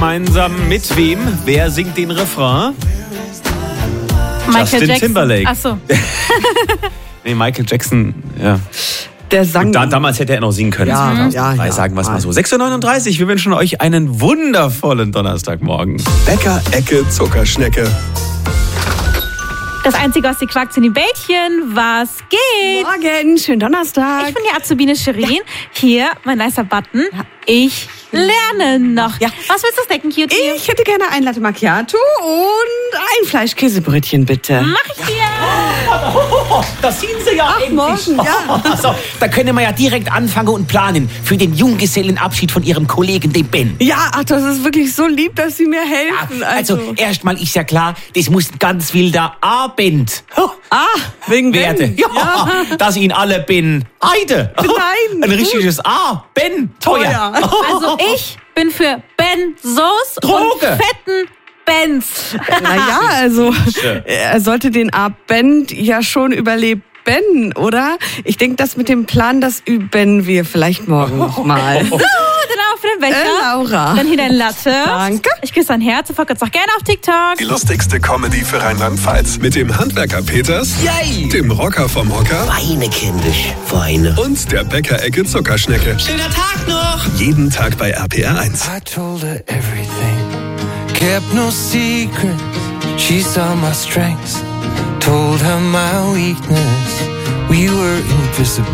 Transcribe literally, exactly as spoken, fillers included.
Gemeinsam mit wem? Wer singt den Refrain? Michael Justin Jackson. Timberlake. Achso. Nee, Michael Jackson, ja. Der sang. Da, damals hätte er noch singen können. Ja, Mhm. ja, ja. Sagen wir es mal so. sechs Uhr neununddreißig, wir wünschen euch einen wundervollen Donnerstagmorgen. Bäcker, Ecke, Zuckerschnecke. Das Einzige, was sie quackt, sind die Bällchen. Was geht? Morgen, schönen Donnerstag. Ich bin die Azubine Shirin. Hier, mein nicer Button. Ich lerne noch. Ja. Was willst du snacken, Cutie? Ich hätte gerne ein Latte Macchiato und ein Fleischkäsebrötchen, bitte. Mach ich dir. Da sind Sie ja Ach, endlich. morgen, ja. So, da können wir ja direkt anfangen und planen für den Junggesellenabschied von Ihrem Kollegen, dem Ben. Ja, ach, das ist wirklich so lieb, dass Sie mir helfen. Also, erstmal ist ja klar, das muss ein ganz wilder Abend ah, wegen werden. Ben. Ja, dass ihn alle Ben Heide. Nein. Ein richtiges A. Ben teuer. Also ich bin für Benzos Droge. und fetten Benz. Naja, also er sollte den Abend ja schon überleben, oder? Ich denke, das mit dem Plan, das üben wir vielleicht morgen nochmal. So, dann auch für den Becher. Äh, Laura. Dann hier dein Latte. Danke. Ich küsse dein Herz und folgt uns auch gerne auf TikTok. Die lustigste Comedy für Rheinland-Pfalz. Mit dem Handwerker Peters, Yay. dem Rocker vom Hocker Weine, kindisch, Weine. und der Bäcker-Ecke Zuckerschnecke. Schöner Tag noch. Jeden Tag bei R P R eins. I told her everything, kept no secrets. She saw my strengths, told her my weakness. We were invisible.